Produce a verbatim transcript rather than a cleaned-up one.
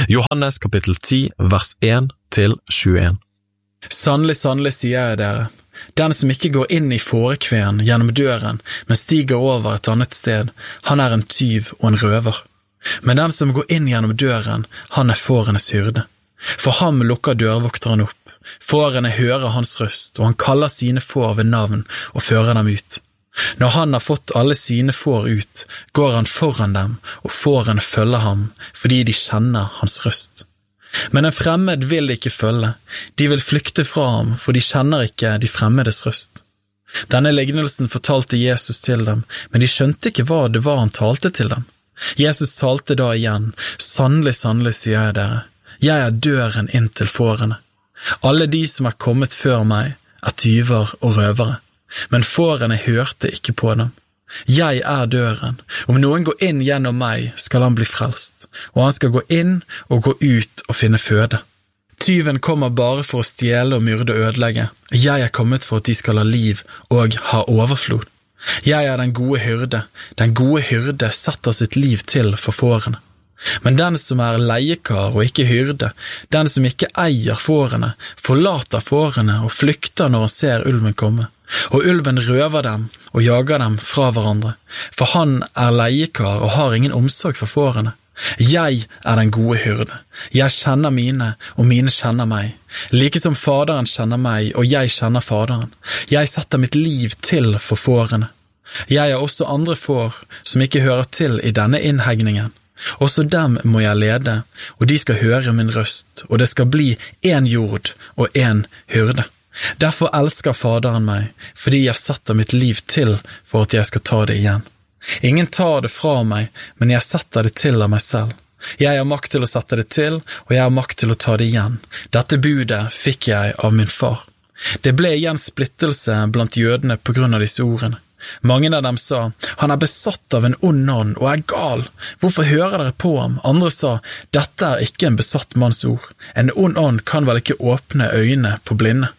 Johannes kapittel ti, vers en til tjueen. Sannelig, sannelig sier jeg dere, den som ikke går inn i fårekven gjennom døren, men stiger over et annet sted, han er en tyv og en røver. Men den som går inn gjennom døren, han er fårenes hyrde. For ham lukker dørvokteren opp. Fårene hører hans røst, og han kaller sine får ved navn og fører dem ut. Når han har fått alle sine får ut, går han foran dem, og fårene følger ham, fordi de kjenner hans røst. Men en fremmed vil de ikke følge, de vil flykte fra ham, for de kjenner ikke de fremmedes røst. Denne lignelsen fortalte Jesus til dem, men de skjønte ikke hva det var han talte til dem. Jesus talte da igjen, sannelig, sannelig sier jeg dere, jeg er døren inn til fårene. Alle de som er kommet før meg er tyver og røvere, men fårene hørte ikke på dem. Jeg er døren, om noen går inn gjennom meg skal han bli frelst, og han skal gå inn og gå ut og finne føde. Tyven kommer bare for å stjele og myrde og ødelegge. Jeg er kommet for at de skal ha liv og ha overflod. Jeg er den gode hyrde, den gode hyrde setter sitt liv til for fårene. Men den som er leiekar og ikke hyrde, den som ikke eier fårene, forlater fårene og flykter når han ser ulven komme. Og ulven røver dem og jager dem fra hverandre, for han er leiekar og har ingen omsorg for fårene. Jeg er den gode hyrde. Jeg kjenner mine, og mine kjenner meg. Like som faderen kjenner meg, og jeg kjenner faderen. Jeg setter mitt liv til for fårene. Jeg er også andre får som ikke hører til i denne innhegningen. Også dem må jeg lede, og de skal høre min røst, og det skal bli en jord og en hyrde. Derfor elsker faderen meg, fordi jeg setter mitt liv til for at jeg skal ta det igjen. Ingen tar det fra meg, men jeg setter det til av meg selv. Jeg har makt til å sette det til, og jeg har makt til å ta det igjen. Dette budet fikk jeg av min far. Det ble igjen splittelse blant jødene på grunn av disse ordene. Mange av dem sa, han er besatt av en ond ånd og er gal. Hvorfor hører dere på ham? Andre sa, dette er ikke en besatt manns ord. En ond ånd kan vel ikke åpne øynene på blinde.